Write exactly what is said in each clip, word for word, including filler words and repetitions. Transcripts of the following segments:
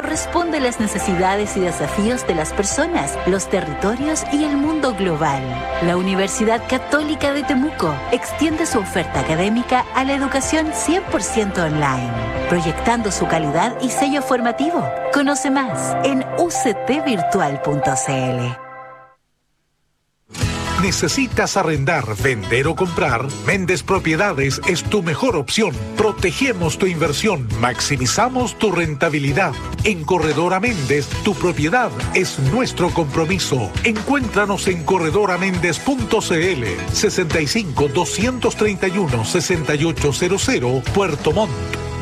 responde a las necesidades y desafíos de las personas, los territorios y el mundo global. La Universidad Católica de Temuco extiende su oferta académica a la educación cien por ciento online, proyectando su calidad y sello formativo. Conoce más en u c t virtual punto c l. ¿Necesitas arrendar, vender o comprar? Méndez Propiedades es tu mejor opción. Protegemos tu inversión, maximizamos tu rentabilidad. En Corredora Méndez, tu propiedad es nuestro compromiso. Encuéntranos en corredora méndez punto c l, sesenta y cinco, doscientos treinta y uno, sesenta y ocho cero cero, Puerto Montt.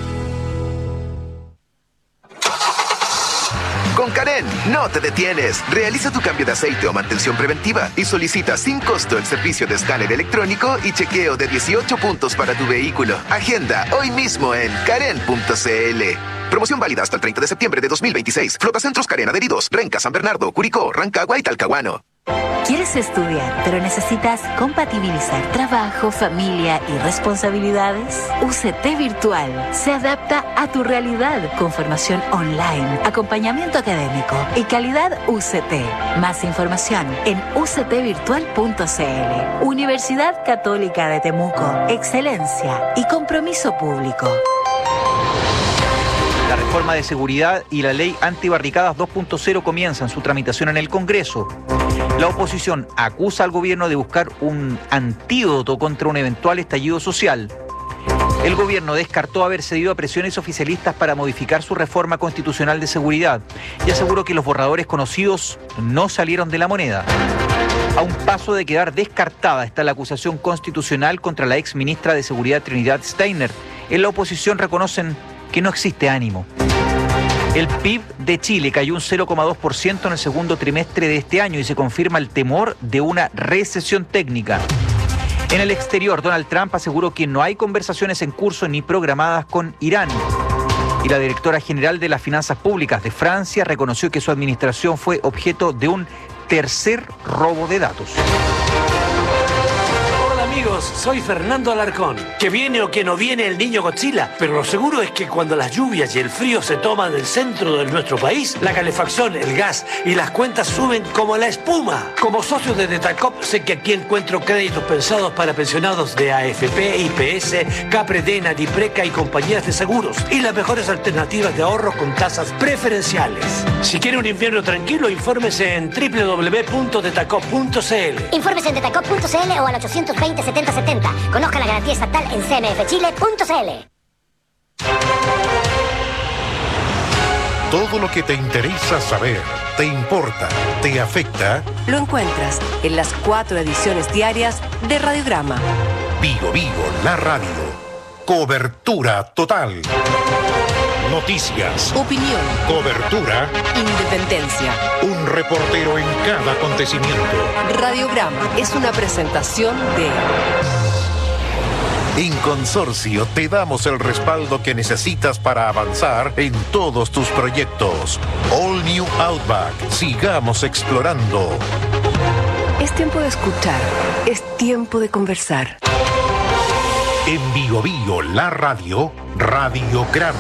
Con Karen, no te detienes. Realiza tu cambio de aceite o mantención preventiva y solicita sin costo el servicio de escáner electrónico y chequeo de dieciocho puntos para tu vehículo. Agenda hoy mismo en karen punto c l. Promoción válida hasta el treinta de septiembre de dos mil veintiséis. Flotacentros Karen adheridos. Renca, San Bernardo, Curicó, Rancagua y Talcahuano. ¿Quieres estudiar, pero necesitas compatibilizar trabajo, familia y responsabilidades? U C T Virtual se adapta a tu realidad con formación online, acompañamiento académico y calidad U C T. Más información en u c t virtual punto c l. Universidad Católica de Temuco. Excelencia y compromiso público. La reforma de seguridad y la ley antibarricadas dos punto cero comienzan su tramitación en el Congreso. La oposición acusa al gobierno de buscar un antídoto contra un eventual estallido social. El gobierno descartó haber cedido a presiones oficialistas para modificar su reforma constitucional de seguridad y aseguró que los borradores conocidos no salieron de la moneda. A un paso de quedar descartada está la acusación constitucional contra la ex ministra de Seguridad Trinidad Steiner. En la oposición reconocen que no existe ánimo. El P I B de Chile cayó un cero coma dos por ciento en el segundo trimestre de este año y se confirma el temor de una recesión técnica. En el exterior, Donald Trump aseguró que no hay conversaciones en curso ni programadas con Irán. Y la directora general de las Finanzas Públicas de Francia reconoció que su administración fue objeto de un tercer robo de datos. Amigos, soy Fernando Alarcón. Que viene o que no viene el niño Godzilla, pero lo seguro es que cuando las lluvias y el frío se toman el centro de nuestro país, la calefacción, el gas y las cuentas suben como la espuma. Como socio de Detacop, sé que aquí encuentro créditos pensados para pensionados de A F P, I P S, Capredena, Dipreca y compañías de seguros, y las mejores alternativas de ahorro con tasas preferenciales. Si quiere un invierno tranquilo, infórmese en doble u doble u doble u punto detacop punto c l. Infórmese en detacop punto c l o al ochocientos veinte setenta setenta. Conozca la garantía estatal en c m f chile punto c l. Todo lo que te interesa saber, te importa, te afecta, lo encuentras en las cuatro ediciones diarias de Radiograma. Vigo Vigo, la radio. Cobertura total. Noticias. Opinión. Cobertura. Independencia. Un reportero en cada acontecimiento. Radiograma es una presentación de... En Consorcio te damos el respaldo que necesitas para avanzar en todos tus proyectos. All New Outback. Sigamos explorando. Es tiempo de escuchar. Es tiempo de conversar. En Vigo Vigo, la radio, Radiograma.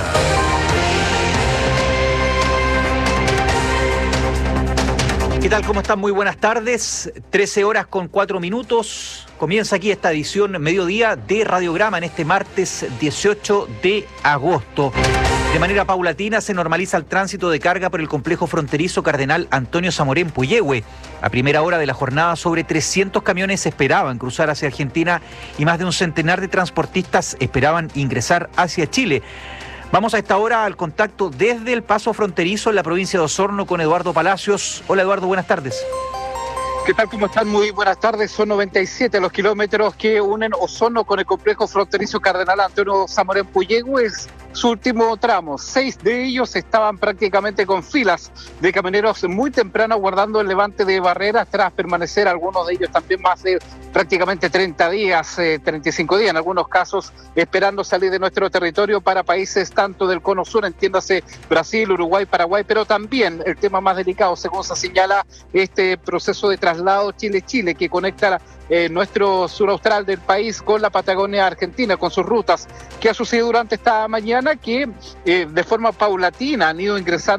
¿Qué tal? ¿Cómo están? Muy buenas tardes. trece horas con cuatro minutos. Comienza aquí esta edición mediodía de Radiograma en este martes dieciocho de agosto. De manera paulatina se normaliza el tránsito de carga por el complejo fronterizo Cardenal Antonio Zamorén Puyehue. A primera hora de la jornada, sobre trescientos camiones esperaban cruzar hacia Argentina y más de un centenar de transportistas esperaban ingresar hacia Chile. Vamos a esta hora al contacto desde el paso fronterizo en la provincia de Osorno con Eduardo Palacios. Hola Eduardo, buenas tardes. ¿Qué tal? ¿Cómo están? Muy buenas tardes. Son noventa y siete los kilómetros que unen Osorno con el complejo fronterizo Cardenal Antonio Zamorén Puyehue. Es su último tramo. Seis de ellos estaban prácticamente con filas de camioneros muy temprano guardando el levante de barreras tras permanecer algunos de ellos también más de prácticamente treinta días, eh, treinta y cinco días en algunos casos, esperando salir de nuestro territorio para países tanto del cono sur, entiéndase Brasil, Uruguay, Paraguay, pero también el tema más delicado, según se señala, este proceso de traslado Chile-Chile que conecta eh, nuestro sur austral del país con la Patagonia Argentina, con sus rutas. ¿Qué ha sucedido durante esta mañana? Que eh, de forma paulatina han ido ingresando